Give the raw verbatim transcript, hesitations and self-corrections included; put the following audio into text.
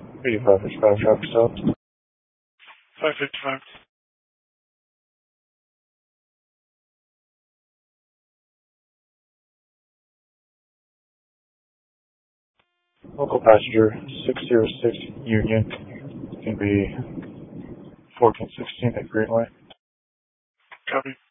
eighty-five fifty-five traffic stop. five fifty-five. Local passenger six zero six Union. It's going to be fourteen sixteen at Greenway. Copy.